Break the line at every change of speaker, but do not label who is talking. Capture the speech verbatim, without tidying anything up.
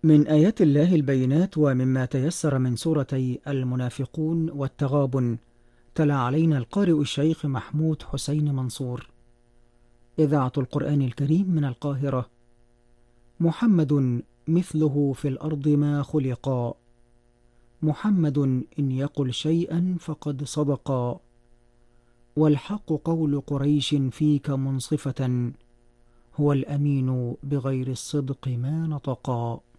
من آيات الله البينات ومما تيسر من سورتي المنافقون والتغابن. تلا علينا القارئ الشيخ محمود حسين منصور. إذاعة القرآن الكريم من القاهرة. محمد مثله في الأرض ما خلقا، محمد إن يقل شيئا فقد صدقا، والحق قول قريش فيك منصفة، هو الأمين بغير الصدق ما نطقا.